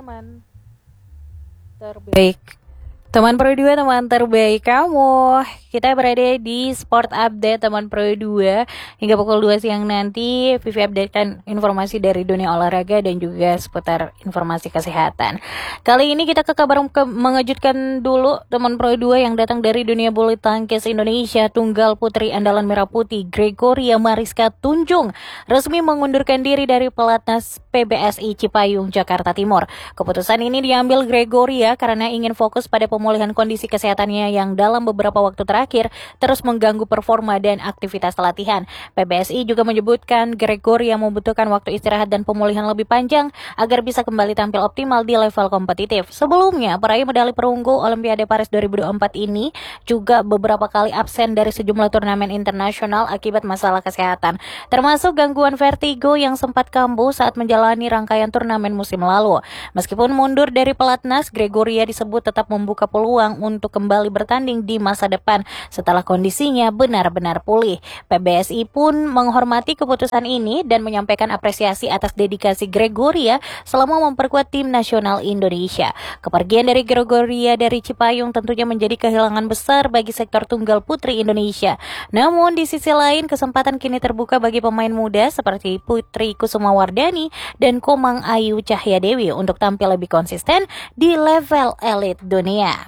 teman terbaik. Teman Pro 2, teman terbaik kamu. Kita berada di Sport Update teman Pro 2 hingga pukul 2 siang nanti. Vivi updatekan informasi dari dunia olahraga dan juga seputar informasi kesehatan. Kali ini kita ke kabar mengejutkan dulu teman Pro 2 yang datang dari dunia bulu tangkis Indonesia. Tunggal putri andalan merah putih Gregoria Mariska Tunjung resmi mengundurkan diri dari pelatnas PBSI Cipayung, Jakarta Timur. Keputusan ini diambil Gregoria karena ingin fokus pada pemulihan kondisi kesehatannya yang dalam beberapa waktu terakhir terus mengganggu performa dan aktivitas latihan. PBSI juga menyebutkan Gregoria membutuhkan waktu istirahat dan pemulihan lebih panjang agar bisa kembali tampil optimal di level kompetitif. Sebelumnya, peraih medali perunggu Olimpiade Paris 2024 ini juga beberapa kali absen dari sejumlah turnamen internasional akibat masalah kesehatan, termasuk gangguan vertigo yang sempat kambuh saat menjalani rangkaian turnamen musim lalu. Meskipun mundur dari pelatnas, Gregoria disebut tetap membuka peluang untuk kembali bertanding di masa depan setelah kondisinya benar-benar pulih. PBSI pun menghormati keputusan ini dan menyampaikan apresiasi atas dedikasi Gregoria selama memperkuat tim nasional Indonesia. Kepergian dari Gregoria dari Cipayung tentunya menjadi kehilangan besar bagi sektor tunggal putri Indonesia. Namun di sisi lain, kesempatan kini terbuka bagi pemain muda seperti Putri Kusumawardani dan Komang Ayu Cahyadewi untuk tampil lebih konsisten di level elit dunia.